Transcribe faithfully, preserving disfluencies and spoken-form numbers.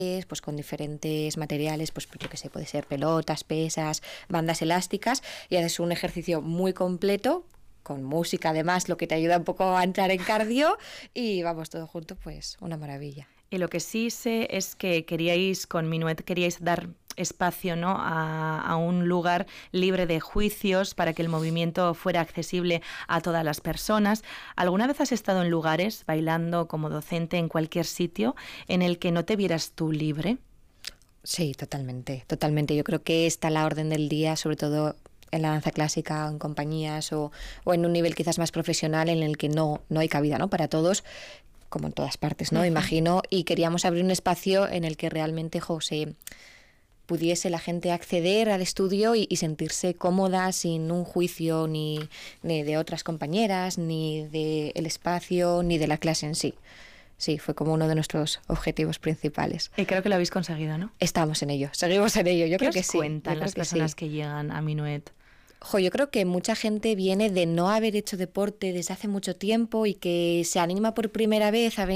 pues con diferentes materiales, pues yo que sé, puede ser pelotas, pesas, bandas elásticas, y haces un ejercicio muy completo, con música además, lo que te ayuda un poco a entrar en cardio, y vamos, todo junto, pues una maravilla. Y lo que sí sé es que queríais, con Minuet, queríais dar espacio, ¿no?, a, a un lugar libre de juicios para que el movimiento fuera accesible a todas las personas. ¿Alguna vez has estado en lugares, bailando como docente en cualquier sitio, en el que no te vieras tú libre? Sí, totalmente, totalmente. Yo creo que está a la orden del día, sobre todo en la danza clásica, en compañías o, o en un nivel quizás más profesional en el que no, no hay cabida, ¿no?, para todos, como en todas partes, ¿no? Uh-huh. Imagino, y queríamos abrir un espacio en el que realmente, José, pudiese la gente acceder al estudio y, y sentirse cómoda sin un juicio ni, ni de otras compañeras, ni del espacio, ni de la clase en sí. Sí, fue como uno de nuestros objetivos principales. Y creo que lo habéis conseguido, ¿no? Estamos en ello, seguimos en ello. Yo ¿Qué creo os que sí. cuentan las que personas sí. que llegan a Minuet? Jo, yo creo que mucha gente viene de no haber hecho deporte desde hace mucho tiempo y que se anima por primera vez a venir